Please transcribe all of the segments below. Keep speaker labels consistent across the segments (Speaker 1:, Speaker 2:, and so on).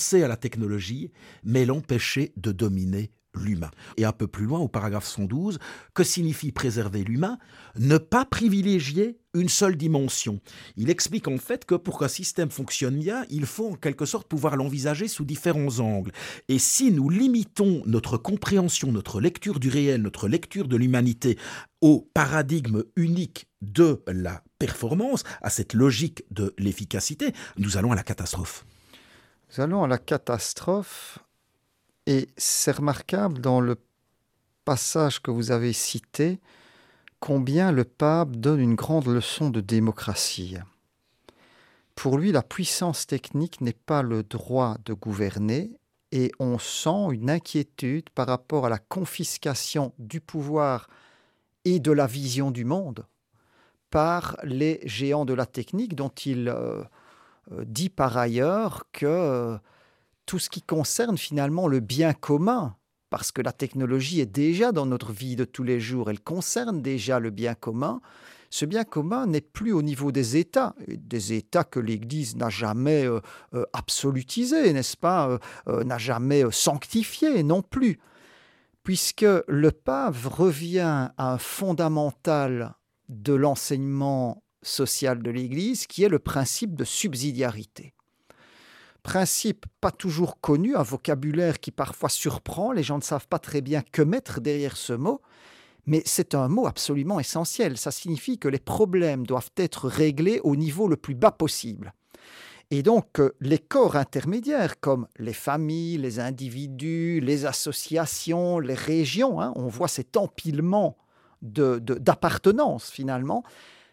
Speaker 1: à la technologie, mais l'empêcher de dominer l'humain. Et un peu plus loin, au paragraphe 112, que signifie préserver l'humain? Ne pas privilégier une seule dimension. Il explique en fait que pour qu'un système fonctionne bien, il faut en quelque sorte pouvoir l'envisager sous différents angles. Et si nous limitons notre compréhension, notre lecture du réel, notre lecture de l'humanité au paradigme unique de la performance, à cette logique de l'efficacité, nous allons à la catastrophe.
Speaker 2: Nous allons à la catastrophe, et c'est remarquable dans le passage que vous avez cité, combien le pape donne une grande leçon de démocratie. Pour lui, la puissance technique n'est pas le droit de gouverner, et on sent une inquiétude par rapport à la confiscation du pouvoir et de la vision du monde par les géants de la technique, dont il dit par ailleurs que tout ce qui concerne finalement le bien commun, parce que la technologie est déjà dans notre vie de tous les jours, elle concerne déjà le bien commun. Ce bien commun n'est plus au niveau des États que l'Église n'a jamais absolutisés, n'est-ce pas, n'a jamais sanctifiés non plus, puisque le pape revient à un fondamental de l'enseignement social de l'Église, qui est le principe de subsidiarité. Principe pas toujours connu, un vocabulaire qui parfois surprend, les gens ne savent pas très bien que mettre derrière ce mot, mais c'est un mot absolument essentiel. Ça signifie que les problèmes doivent être réglés au niveau le plus bas possible. Et donc, les corps intermédiaires, comme les familles, les individus, les associations, les régions, on voit cet empilement d'appartenance finalement,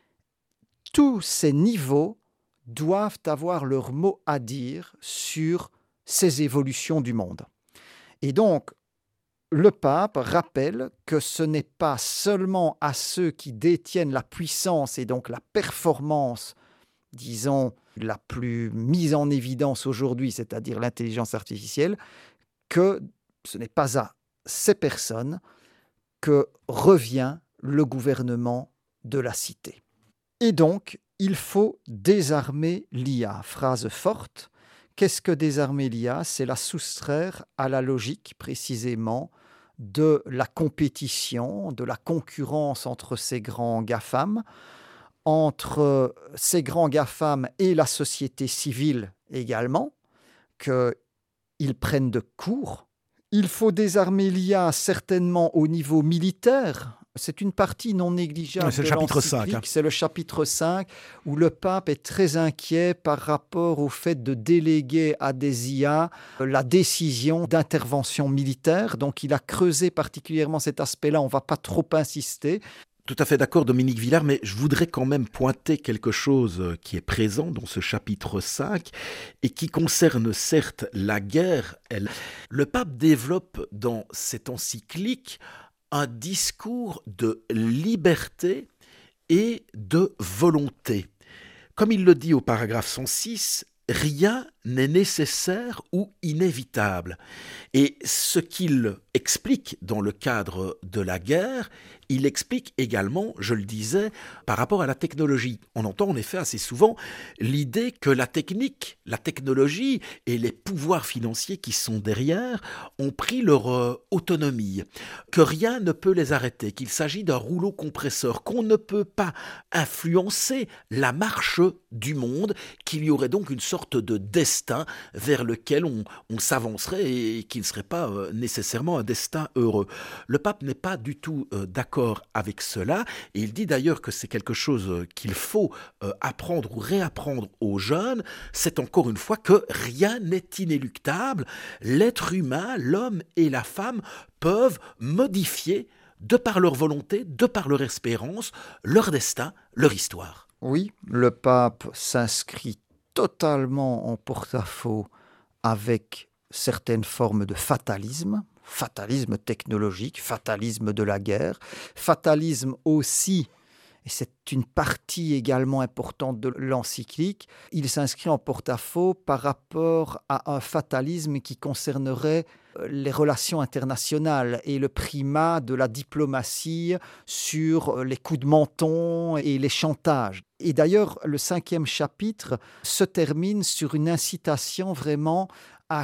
Speaker 2: tous ces niveaux doivent avoir leur mot à dire sur ces évolutions du monde. Et donc, le pape rappelle que ce n'est pas seulement à ceux qui détiennent la puissance et donc la performance, disons, la plus mise en évidence aujourd'hui, c'est-à-dire l'intelligence artificielle, que ce n'est pas à ces personnes que revient le gouvernement de la cité. Et donc, il faut désarmer l'IA. Phrase forte. Qu'est-ce que désarmer l'IA? C'est la soustraire à la logique, précisément, de la compétition, de la concurrence entre ces grands GAFAM, entre ces grands GAFAM et la société civile également, qu'ils prennent de court. Il faut désarmer l'IA certainement au niveau militaire. C'est une partie non négligeable
Speaker 1: c'est
Speaker 2: de
Speaker 1: le chapitre 5.
Speaker 2: l'encyclique. C'est le chapitre 5, où le pape est très inquiet par rapport au fait de déléguer à des IA la décision d'intervention militaire. Donc il a creusé particulièrement cet aspect-là, on ne va pas trop insister.
Speaker 1: Tout à fait d'accord, Dominique Villard, mais je voudrais quand même pointer quelque chose qui est présent dans ce chapitre 5 et qui concerne certes la guerre. Le pape développe dans cette encyclique un discours de liberté et de volonté. Comme il le dit au paragraphe 106, rien n'est nécessaire ou inévitable. Et ce qu'il explique dans le cadre de la guerre, il explique également, je le disais, par rapport à la technologie. On entend en effet assez souvent l'idée que la technique, la technologie et les pouvoirs financiers qui sont derrière ont pris leur autonomie, que rien ne peut les arrêter, qu'il s'agit d'un rouleau compresseur, qu'on ne peut pas influencer la marche du monde, qu'il y aurait donc une sorte de destin vers lequel on s'avancerait et qui ne serait pas nécessairement un destin heureux. Le pape n'est pas du tout d'accord avec cela, et il dit d'ailleurs que c'est quelque chose qu'il faut apprendre ou réapprendre aux jeunes, c'est encore une fois que rien n'est inéluctable. L'être humain, l'homme et la femme peuvent modifier, de par leur volonté, de par leur espérance, leur destin, leur histoire.
Speaker 2: Oui, le pape s'inscrit totalement en porte-à-faux avec certaines formes de fatalisme technologique, fatalisme de la guerre, fatalisme aussi, et c'est une partie également importante de l'encyclique, il s'inscrit en porte-à-faux par rapport à un fatalisme qui concernerait les relations internationales et le primat de la diplomatie sur les coups de menton et les chantages. Et d'ailleurs, le 5e chapitre se termine sur une incitation vraiment